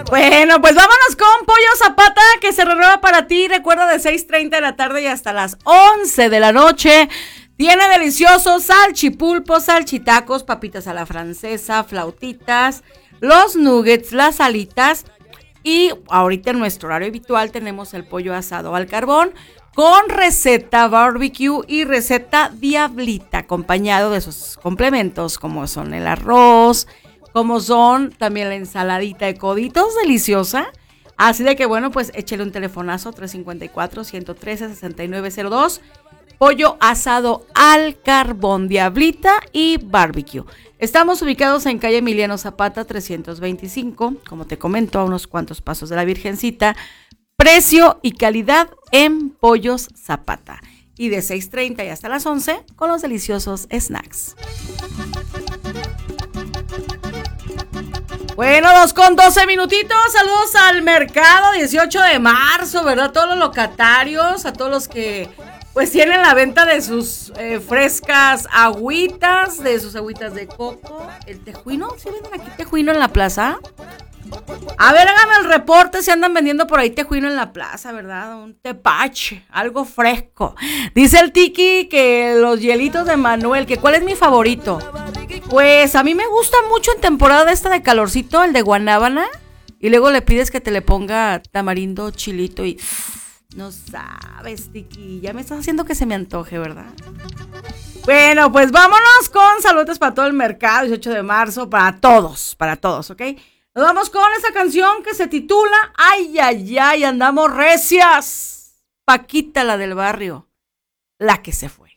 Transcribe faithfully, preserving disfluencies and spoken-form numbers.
Bueno, pues vámonos con Pollo Zapata, que se renueva para ti. Recuerda, de seis treinta de la tarde y hasta las once de la noche. Tiene deliciosos salchipulpos, salchitacos, papitas a la francesa, flautitas, los nuggets, las alitas. Y ahorita en nuestro horario habitual tenemos el pollo asado al carbón con receta barbecue y receta diablita, acompañado de esos complementos como son el arroz, como son también la ensaladita de coditos deliciosa. Así de que bueno, pues échale un telefonazo tres cinco cuatro, uno uno tres, seis nueve cero dos. Pollo asado al carbón, diablita y barbecue. Estamos ubicados en calle Emiliano Zapata trescientos veinticinco, como te comento, a unos cuantos pasos de la Virgencita. Precio y calidad en Pollos Zapata. Y de seis treinta y hasta las once con los deliciosos snacks. Bueno, dos con doce minutitos. Saludos al mercado dieciocho de marzo, ¿verdad? A todos los locatarios, a todos los que pues tienen la venta de sus eh, frescas agüitas, de sus agüitas de coco. ¿El tejuino? ¿Sí venden aquí tejuino en la plaza? A ver, háganme el reporte si andan vendiendo por ahí tejuino en la plaza, ¿verdad? Un tepache, algo fresco. Dice el Tiki que los hielitos de Manuel, que ¿cuál es mi favorito? Pues a mí me gusta mucho en temporada esta de calorcito, el de guanábana. Y luego le pides que te le ponga tamarindo, chilito y... No sabes, Tiki, ya me estás haciendo que se me antoje, ¿verdad? Bueno, pues vámonos con saludos para todo el mercado, dieciocho de marzo, para todos, para todos, ¿ok? Nos vamos con esa canción que se titula Ay, ay, ay, andamos recias. Paquita, la del barrio, la que se fue.